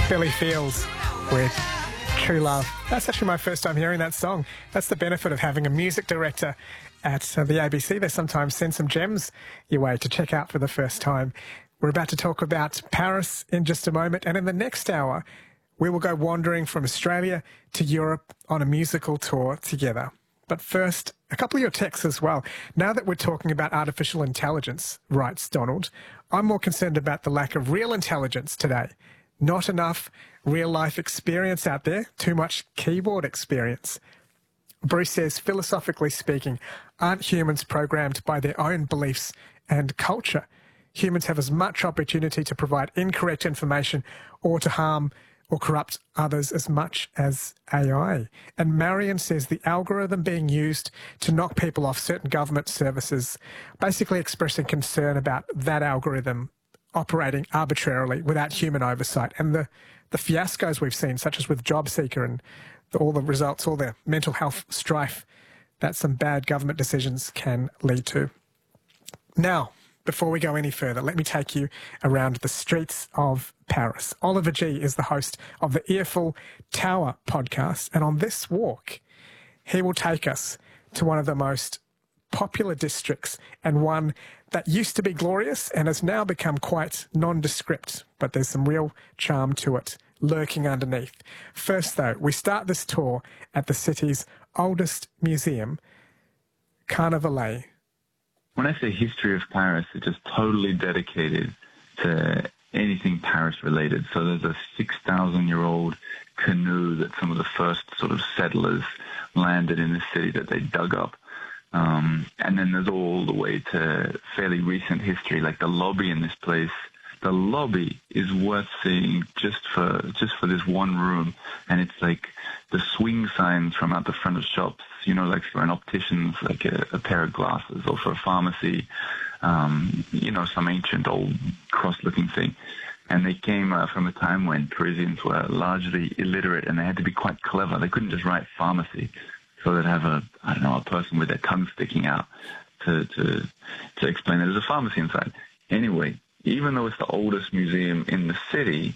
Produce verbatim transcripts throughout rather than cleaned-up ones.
Billy Fields with True Love. That's actually my first time hearing that song. That's the benefit of having a music director at uh, the A B C. They sometimes send some gems your way to check out for the first time. We're about to talk about Paris in just a moment, and in the next hour, we will go wandering from Australia to Europe on a musical tour together. But first, a couple of your texts as well. Now that we're talking about artificial intelligence, writes Donald, I'm more concerned about the lack of real intelligence today. Not enough real-life experience out there, too much keyboard experience. Bruce says, philosophically speaking, aren't humans programmed by their own beliefs and culture? Humans have as much opportunity to provide incorrect information or to harm or corrupt others as much as A I. And Marion says the algorithm being used to knock people off certain government services, basically expressing concern about that algorithm operating arbitrarily without human oversight. And the, the fiascos we've seen, such as with JobSeeker and the, all the results, all the mental health strife that some bad government decisions can lead to. Now, before we go any further, let me take you around the streets of Paris. Oliver G. is the host of the Earful Tower podcast, and on this walk, he will take us to one of the most popular districts and one that used to be glorious and has now become quite nondescript, but there's some real charm to it lurking underneath. First, though, we start this tour at the city's oldest museum, Carnavalet. When I say history of Paris, it's just totally dedicated to anything Paris-related. So there's a six thousand year old canoe that some of the first sort of settlers landed in the city that they dug up. Um, and then there's all the way to fairly recent history, like the lobby in this place. The lobby is worth seeing just for just for this one room, and it's like the swing signs from out the front of shops, you know, like for an optician's, like a, a pair of glasses, or for a pharmacy, um, you know, some ancient old cross-looking thing. And they came uh, from a time when Parisians were largely illiterate, and they had to be quite clever. They couldn't just write pharmacy. So they'd have a, I don't know, a person with their tongue sticking out to, to, to explain that there's a pharmacy inside. Anyway, even though it's the oldest museum in the city,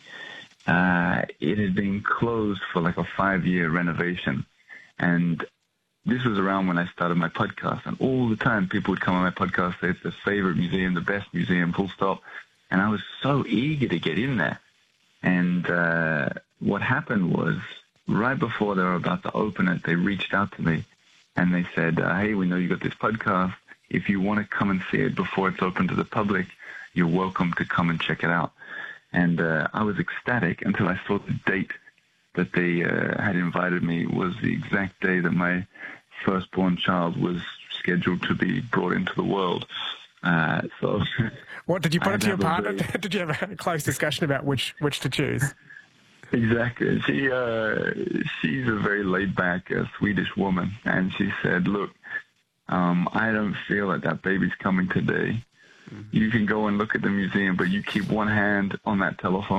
uh, it had been closed for like a five-year renovation. And this was around when I started my podcast. And all the time people would come on my podcast, say it's their favorite museum, the best museum, full stop. And I was so eager to get in there. And uh, what happened was, right before they were about to open it, they reached out to me and they said, uh, hey, we know you got this podcast. If you want to come and see it before it's open to the public, you're welcome to come and check it out. And uh, I was ecstatic until I saw the date that they uh, had invited me was the exact day that my firstborn child was scheduled to be brought into the world. Uh, so, what did you put it to your partner? Very... Did you have a close discussion about which which to choose? Exactly. She uh, she's a very laid-back uh, Swedish woman, and she said, "Look, um, I don't feel that that baby's coming today. Mm-hmm. You can go and look at the museum, but you keep one hand on that telephone